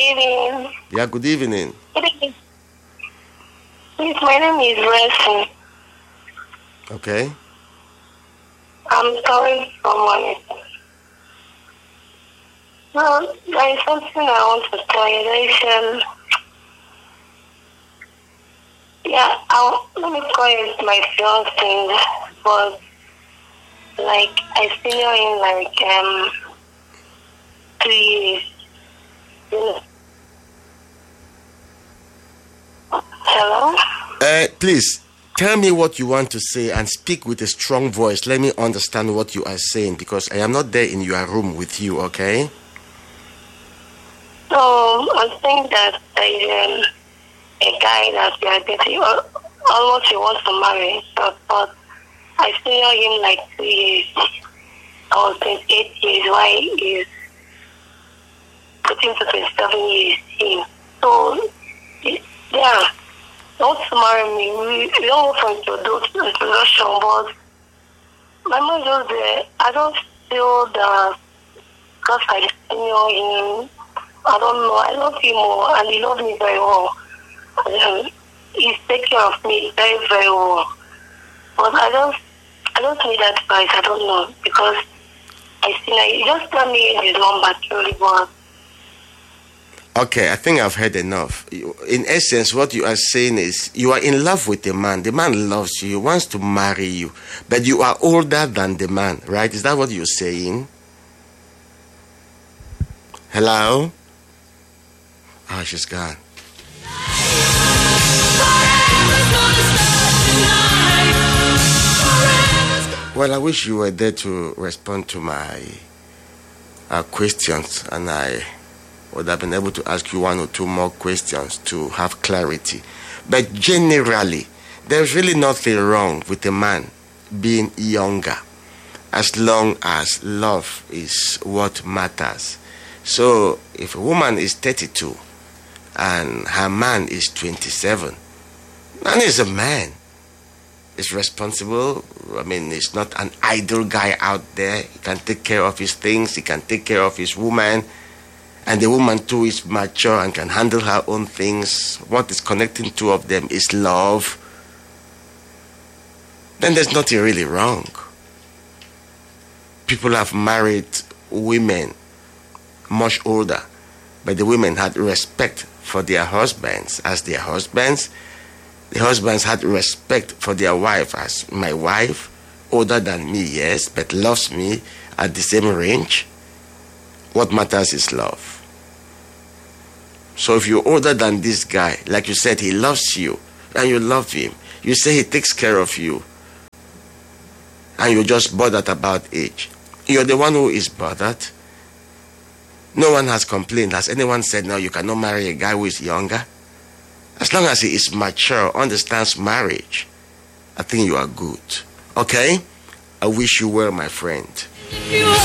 evening. Yeah, good evening. Good evening. Please, my name is Resi. Okay. I'm calling from one. Well, there is something I want to tell you. Let me call it my fiancé, but like I see her in like 2 years. You know. Hello? Please, tell me what you want to say and speak with a strong voice. Let me understand what you are saying because I am not there in your room with you, okay? So, I think that there is a guy that we are getting, almost he wants to marry, but I still know him like 2 years. I was 28 years, why is putting to 27 years in. So, yeah, he wants to marry me. We don't want to introduction, but my mom just there. I don't feel that because I know him. I don't know. I love him more, and he loves me very well. He's taking care of me very, very well. But I don't need advice. I don't know because I see like he just tell me his number truly, but. Okay, I think I've heard enough. In essence, what you are saying is you are in love with the man. The man loves you. He wants to marry you, but you are older than the man, right? Is that what you're saying? Hello? Oh, she's gone. Well, I wish you were there to respond to my questions, and I would have been able to ask you 1 or 2 more questions to have clarity. But generally, there's really nothing wrong with a man being younger as long as love is what matters. So if a woman is 32 and her man is 27, and he's a man, is responsible. I mean, he's not an idle guy out there. He can take care of his things. He can take care of his woman. And the woman too is mature and can handle her own things. What is connecting two of them is love. Then there's nothing really wrong. People have married women much older, but the women had respect for their husbands as their husbands. The husbands had respect for their wife as my wife, older than me, yes, but loves me at the same range. What matters is love. So if you're older than this guy, like you said, he loves you and you love him, you say he takes care of you, and you're just bothered about age, you're the one who is bothered. No one has complained. Has anyone said, no, you cannot marry a guy who is younger? As long as he is mature, understands marriage, I think you are good. Okay? I wish you well, my friend.